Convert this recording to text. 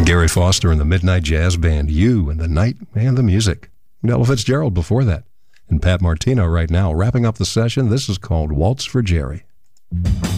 Gary Foster and the Midnight Jazz Band, You and the Night and the Music. Ella Fitzgerald before that. And Pat Martino right now, wrapping up the session. This is called Waltz for Jerry.